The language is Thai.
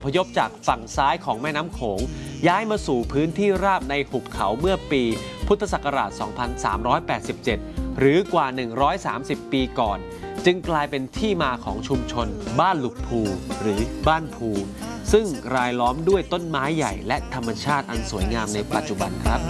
พยพจากฝั่งซ้ายของแม่น้ำโขงย้ายมาสู่พื้นที่ราบในหุบเขาเมื่อปีพุทธศักราช 2387 หรือกว่า 130 ปีก่อนจึงกลายเป็นที่มาของชุมชนบ้านหลุกภูหรือบ้านภูซึ่งรายล้อมด้วยต้นไม้ใหญ่และธรรมชาติอันสวยงามในปัจจุบันครับ